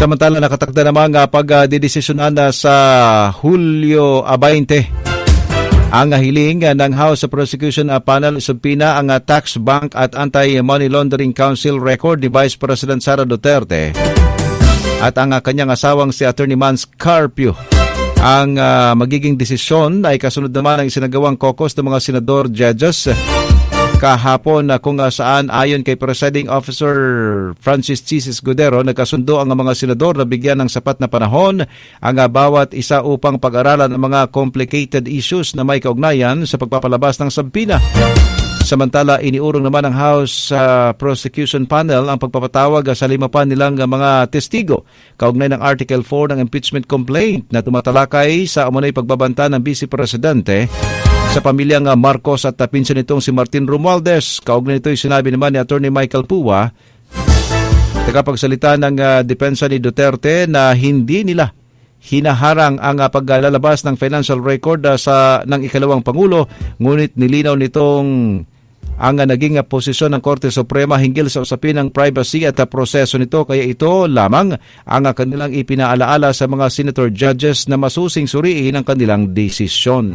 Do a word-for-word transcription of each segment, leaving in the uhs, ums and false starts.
Samantala, nakatakda naman nga pagdidesisyonan na sa Hulyo twenty ang hiling ng House Prosecution Panel subpina ang Tax Bank at Anti-Money Laundering Council record ni Vice President Sara Duterte at ang kanyang asawang si Attorney Mans Carpio. Ang uh, magiging desisyon ay kasunod naman ng isinagawang caucus ng mga senador judges kahapon na kung saan ayon kay Presiding Officer Francis Chis Escudero, nagkasundo ang mga senador na bigyan ng sapat na panahon ang bawat isa upang pag-aralan ang mga complicated issues na may kaugnayan sa pagpapalabas ng sabpina. Samantala, iniurong naman ng House uh, Prosecution Panel ang pagpapatawag sa lima pa nilang mga testigo kaugnay ng Article four ng impeachment complaint na tumatalakay sa umunay pagbabanta ng Vice Presidente sa pamilyang Marcos at pinsan nitong si Martin Romualdez. Kaugnay nito ay sinabi naman ni Attorney Michael Pua, tagapagsalita ng uh, depensa ni Duterte, na hindi nila hinaharang ang uh, paglalabas ng financial record uh, sa ng ikalawang Pangulo, ngunit nilinaw nitong ang uh, naging uh, posisyon ng Korte Suprema hinggil sa usapin ng privacy at uh, proseso nito, kaya ito lamang ang uh, kanilang ipinaalaala sa mga senator judges na masusing suriin ang kanilang desisyon.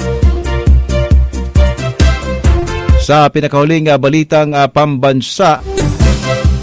Sa pinakahuling uh, balitang uh, pambansa,